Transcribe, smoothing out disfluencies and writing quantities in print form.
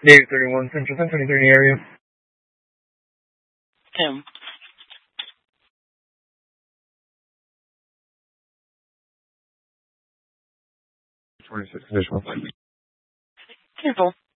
David 31 Central 1023 in the area. Tim. 26 additional. Careful.